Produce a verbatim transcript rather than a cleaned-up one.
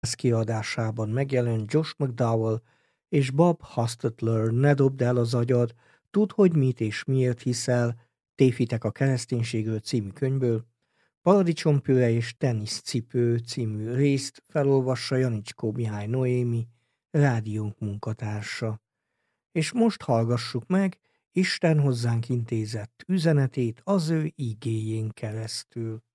Ez kiadásában megjelent Josh McDowell és Bob Hostetler Ne dobd el az agyad, tudd, hogy mit és miért hiszel, Tévhitek a kereszténységről című könyvből, Paradicsompüle és teniszcipő című részt felolvassa Janicskó Mihály Noémi, rádiónk munkatársa. És most hallgassuk meg Isten hozzánk intézett üzenetét az ő igéjén keresztül.